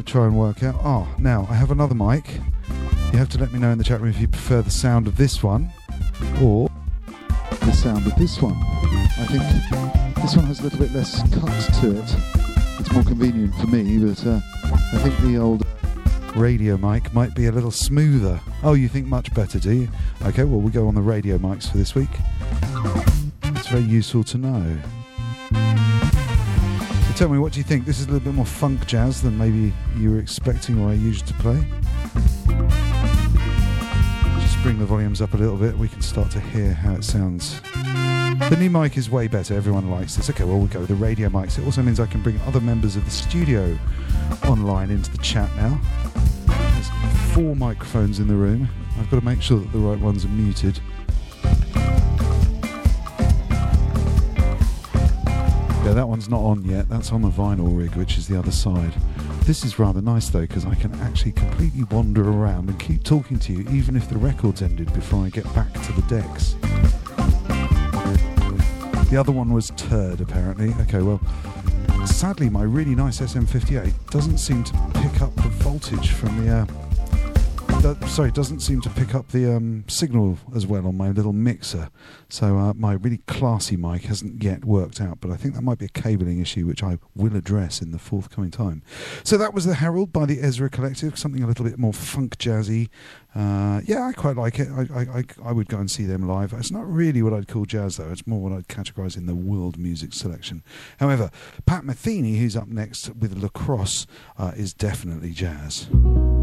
try and work out. Now I have another mic. You have to let me know in the chat room if you prefer the sound of this one or the sound of this one. I think this one has a little bit less cut to it. It's more convenient for me, but I think the old radio mic might be a little smoother. Oh, you think much better, do you? Okay, well, we'll go on the radio mics for this week. It's very useful to know. So tell me, what do you think? This is a little bit more funk jazz than maybe you were expecting or I used to play. Just bring the volumes up a little bit. We can start to hear how it sounds. The new mic is way better. Everyone likes this. Okay, well, we'll go with the radio mics. It also means I can bring other members of the studio online into the chat now. There's 4 microphones in the room. I've got to make sure that the right ones are muted. Yeah, that one's not on yet. That's on the vinyl rig, which is the other side. This is rather nice, though, because I can actually completely wander around and keep talking to you, even if the record's ended, before I get back to the decks. The other one was turd, apparently. Okay, well, sadly, my really nice SM58 doesn't seem to pick up the voltage from the... doesn't seem to pick up the signal as well on my little mixer. So my really classy mic hasn't yet worked out, but I think that might be a cabling issue, which I will address in the forthcoming time. So that was The Herald by the Ezra Collective, something a little bit more funk jazzy. Yeah, I quite like it. I would go and see them live. It's not really what I'd call jazz, though. It's more what I'd categorise in the world music selection. However, Pat Metheny, who's up next with La Crosse, is definitely jazz.